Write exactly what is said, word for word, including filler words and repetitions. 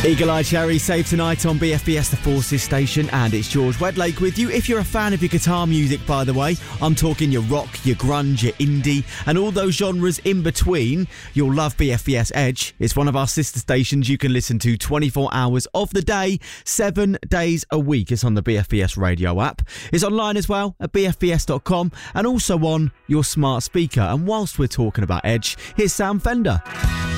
Eagle Eye Cherry, Save Tonight on B F B S, the Forces station, and it's George Wedlake with you. If you're a fan of your guitar music, by the way, I'm talking your rock, your grunge, your indie, and all those genres in between, you'll love B F B S Edge. It's one of our sister stations you can listen to twenty-four hours of the day, seven days a week. It's on the B F B S radio app. It's online as well at b f b s dot com and also on your smart speaker. And whilst we're talking about Edge, here's Sam Fender.